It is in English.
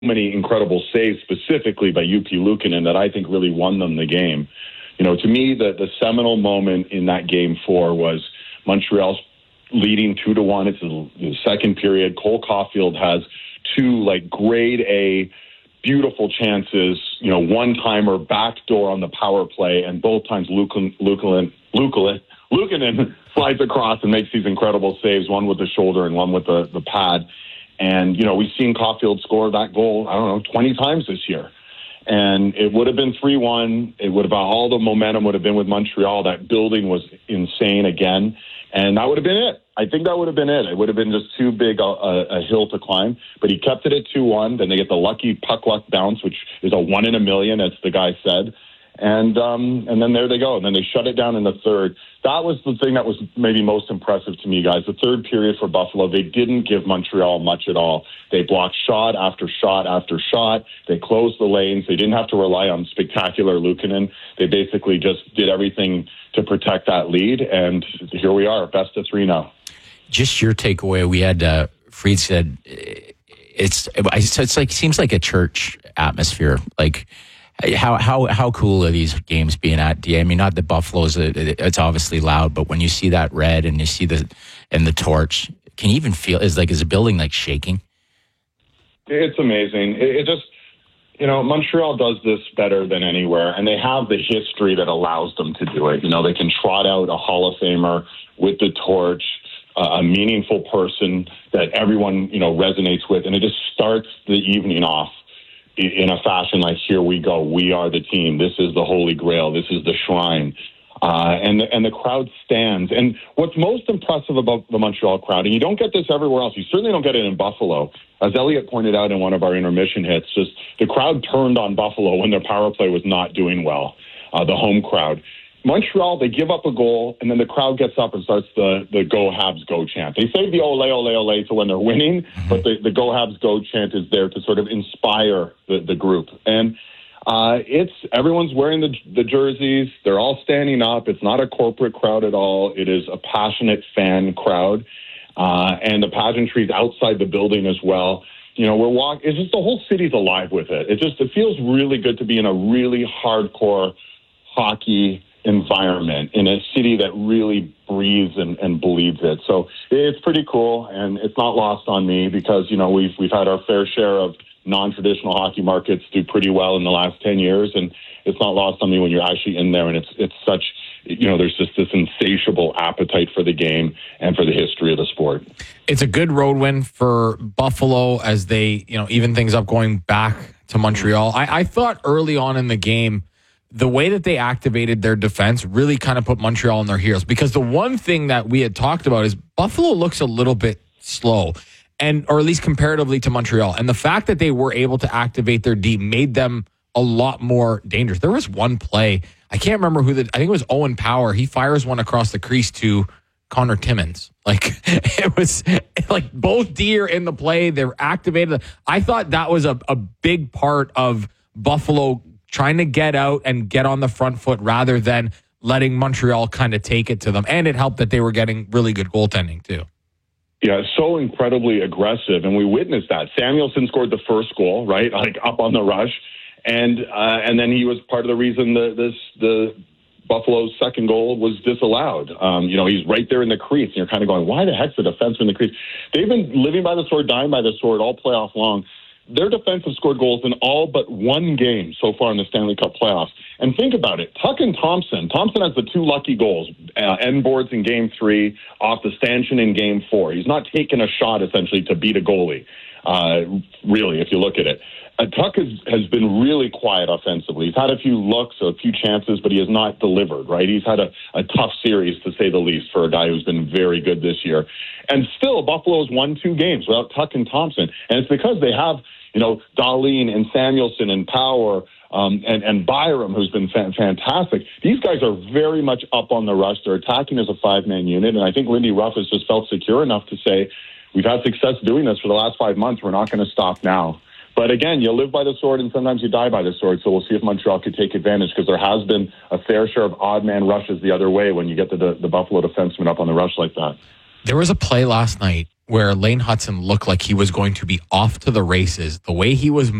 many incredible saves specifically by Juha Luukkonen that I think really won them the game. To me, the seminal moment in that game 4 was Montreal's leading 2-1. It's the second period. Cole Caulfield has 2 grade A beautiful chances, one-timer backdoor on the power play, and both times Luukkonen slides across and makes these incredible saves, one with the shoulder and one with the pad. And, we've seen Caulfield score that goal, 20 times this year. And it would have been 3-1. It would have, all the momentum would have been with Montreal. That building was insane again. And that would have been it. I think that would have been it. It would have been just too big a hill to climb. But he kept it at 2-1. Then they get the lucky puck luck bounce, which is a 1 in a million, as the guy said. And then there they go. And then they shut it down in the third. That was the thing that was maybe most impressive to me, guys. The third period for Buffalo, they didn't give Montreal much at all. They blocked shot after shot after shot. They closed the lanes. They didn't have to rely on spectacular Luukkonen. They basically just did everything to protect that lead. And here we are, best of 3 now. Just your takeaway. We had Fried said it's like seems like a church atmosphere. Like how cool are these games being at? I mean, not the Buffalo's. It's obviously loud, but when you see that red and you see the torch, can you even feel? Is the building shaking? It's amazing. It just. Montreal does this better than anywhere, and they have the history that allows them to do it. They can trot out a Hall of Famer with the torch, a meaningful person that everyone, resonates with, and it just starts the evening off in a fashion like, here we go, we are the team, this is the Holy Grail, this is the shrine. And the crowd stands. And what's most impressive about the Montreal crowd, and you don't get this everywhere else, you certainly don't get it in Buffalo, as Elliot pointed out in one of our intermission hits, just the crowd turned on Buffalo when their power play was not doing well, the home crowd. Montreal, they give up a goal, and then the crowd gets up and starts the Go Habs Go chant. They save the ole, ole, ole to when they're winning, but the Go Habs Go chant is there to sort of inspire the group. And everyone's wearing the jerseys. They're all standing up. It's not a corporate crowd at all. It is a passionate fan crowd. And the pageantry's outside the building as well. We're walking. It's just the whole city's alive with it. It feels really good to be in a really hardcore hockey environment in a city that really breathes and believes it. So it's pretty cool, and it's not lost on me because, we've had our fair share of non-traditional hockey markets do pretty well in the last 10 years, and it's not lost on me when you're actually in there, and it's such, there's just this insatiable appetite for the game and for the history of the sport. It's a good road win for Buffalo as they, even things up going back to Montreal. I thought early on in the game, the way that they activated their defense really kind of put Montreal on their heels, because the one thing that we had talked about is Buffalo looks a little bit slow, or at least comparatively to Montreal. And the fact that they were able to activate their D made them a lot more dangerous. There was one play, I can't remember I think it was Owen Power. He fires one across the crease to Connor Timmins. It was both D are in the play. They're activated. I thought that was a big part of Buffalo trying to get out and get on the front foot rather than letting Montreal kind of take it to them. And it helped that they were getting really good goaltending too. Yeah, so incredibly aggressive, and we witnessed that. Samuelsson scored the first goal, right, up on the rush, and then he was part of the reason the Buffalo's second goal was disallowed. He's right there in the crease, and you're kind of going, why the heck's the defenseman in the crease? They've been living by the sword, dying by the sword all playoff long. Their defense have scored goals in all but one game so far in the Stanley Cup playoffs. And think about it. Tuch and Thompson has the 2 lucky goals, end boards in Game 3, off the stanchion in Game 4. He's not taking a shot, essentially, to beat a goalie, really, if you look at it. Tuch has been really quiet offensively. He's had a few looks, a few chances, but he has not delivered, right? He's had a tough series, to say the least, for a guy who's been very good this year. And still, Buffalo's won 2 games without Tuch and Thompson. And it's because they have, Dahlin and Samuelsson and Power and Byram, who's been fantastic. These guys are very much up on the rush. They're attacking as a 5-man unit. And I think Lindy Ruff has just felt secure enough to say, we've had success doing this for the last 5 months. We're not going to stop now. But again, you live by the sword and sometimes you die by the sword. So we'll see if Montreal can take advantage, because there has been a fair share of odd man rushes the other way when you get the Buffalo defenseman up on the rush like that. There was a play last night where Lane Hudson looked like he was going to be off to the races. The way he was